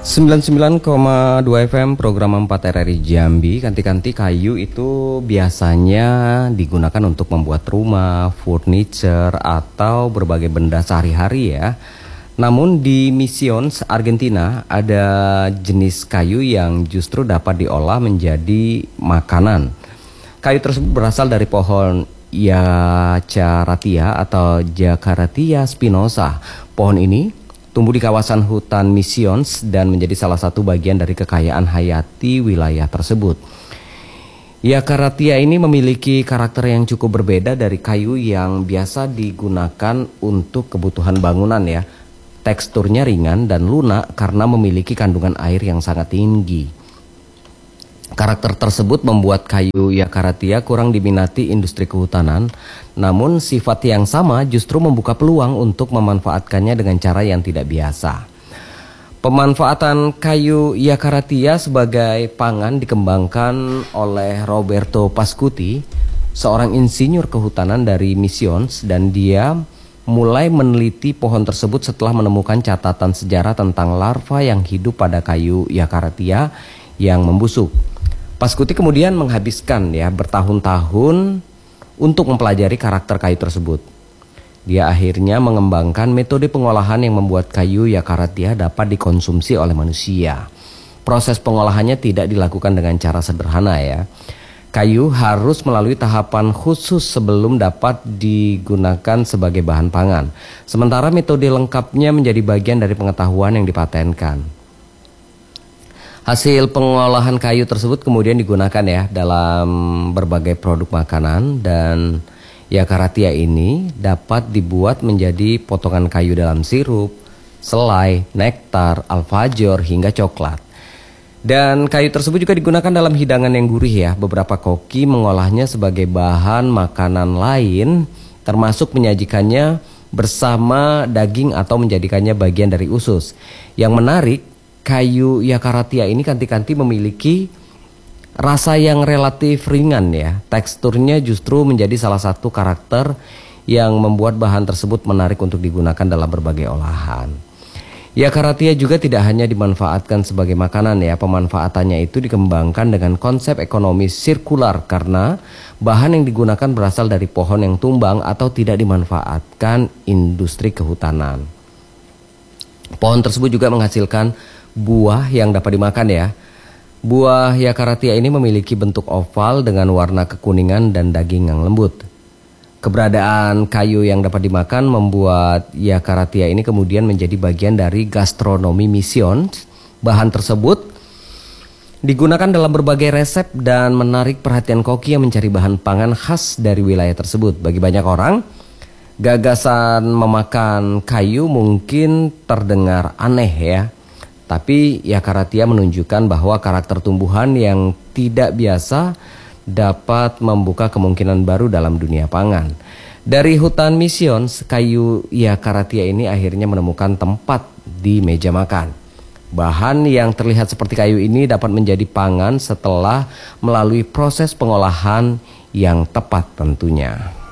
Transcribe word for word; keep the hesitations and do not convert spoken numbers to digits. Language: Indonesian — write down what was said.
sembilan puluh sembilan koma dua F M program empat R R I Jambi. Kanti-kanti kayu itu biasanya digunakan untuk membuat rumah, furniture, atau berbagai benda sehari-hari ya. Namun di Misiones, Argentina ada jenis kayu yang justru dapat diolah menjadi makanan. Kayu tersebut berasal dari pohon Yacaratia atau Jacaratia spinosa. Pohon ini tumbuh di kawasan hutan Misiones dan menjadi salah satu bagian dari kekayaan hayati wilayah tersebut. Yacaratia ini memiliki karakter yang cukup berbeda dari kayu yang biasa digunakan untuk kebutuhan bangunan ya. Teksturnya ringan dan lunak karena memiliki kandungan air yang sangat tinggi. Karakter tersebut membuat kayu Yacaratia kurang diminati industri kehutanan, namun sifat yang sama justru membuka peluang untuk memanfaatkannya dengan cara yang tidak biasa. Pemanfaatan kayu Yacaratia sebagai pangan dikembangkan oleh Roberto Pascuti, seorang insinyur kehutanan dari Misiones, dan dia mulai meneliti pohon tersebut setelah menemukan catatan sejarah tentang larva yang hidup pada kayu Yacaratia yang membusuk. Pascuti kemudian menghabiskan ya bertahun-tahun untuk mempelajari karakter kayu tersebut. Dia akhirnya mengembangkan metode pengolahan yang membuat kayu Yacaratia dapat dikonsumsi oleh manusia. Proses pengolahannya tidak dilakukan dengan cara sederhana ya. Kayu harus melalui tahapan khusus sebelum dapat digunakan sebagai bahan pangan. Sementara metode lengkapnya menjadi bagian dari pengetahuan yang dipatenkan. Hasil pengolahan kayu tersebut kemudian digunakan ya dalam berbagai produk makanan, dan Yacaratia ini dapat dibuat menjadi potongan kayu dalam sirup, selai, nektar, alfajor, hingga coklat. Dan kayu tersebut juga digunakan dalam hidangan yang gurih ya. Beberapa koki mengolahnya sebagai bahan makanan lain, termasuk menyajikannya bersama daging atau menjadikannya bagian dari usus. Yang menarik, kayu Yacaratia ini kanti-kanti memiliki rasa yang relatif ringan ya. Teksturnya justru menjadi salah satu karakter yang membuat bahan tersebut menarik untuk digunakan dalam berbagai olahan. Yacaratia juga tidak hanya dimanfaatkan sebagai makanan ya. Pemanfaatannya itu dikembangkan dengan konsep ekonomi sirkular karena bahan yang digunakan berasal dari pohon yang tumbang atau tidak dimanfaatkan industri kehutanan. Pohon tersebut juga menghasilkan buah yang dapat dimakan ya. Buah Yacaratia ini memiliki bentuk oval dengan warna kekuningan dan daging yang lembut. Keberadaan kayu yang dapat dimakan membuat Yacaratia ini kemudian menjadi bagian dari gastronomi Misiones. Bahan tersebut digunakan dalam berbagai resep dan menarik perhatian koki yang mencari bahan pangan khas dari wilayah tersebut. Bagi banyak orang, gagasan memakan kayu mungkin terdengar aneh ya. Tapi Yacaratia menunjukkan bahwa karakter tumbuhan yang tidak biasa dapat membuka kemungkinan baru dalam dunia pangan. Dari hutan Misiones, kayu Yacaratia ini akhirnya menemukan tempat di meja makan. Bahan yang terlihat seperti kayu ini dapat menjadi pangan setelah melalui proses pengolahan yang tepat tentunya.